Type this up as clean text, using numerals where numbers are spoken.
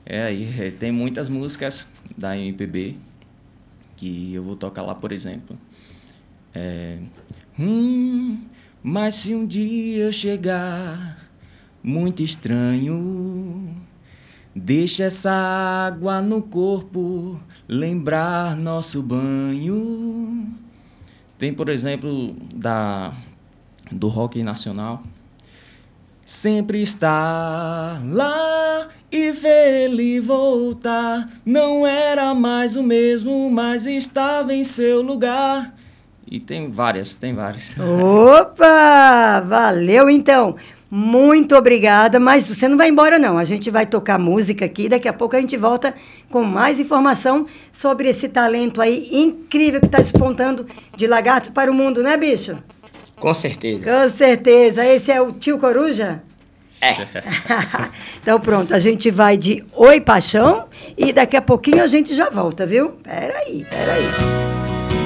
Tem muitas músicas da MPB que eu vou tocar lá, por exemplo. Mas se um dia eu chegar muito estranho, deixa essa água no corpo lembrar nosso banho. Tem, por exemplo, do rock nacional. Sempre estar lá e ver ele voltar. Não era mais o mesmo, mas estava em seu lugar. E tem várias. Opa! Valeu, então. Muito obrigada, mas você não vai embora, não. A gente vai tocar música aqui, daqui a pouco a gente volta com mais informação sobre esse talento aí incrível que está despontando de lagarto para o mundo, né, bicho? Com certeza. Com certeza. Esse é o Tio Coruja? Então pronto, a gente vai de Oi Paixão e daqui a pouquinho a gente já volta, viu? Peraí.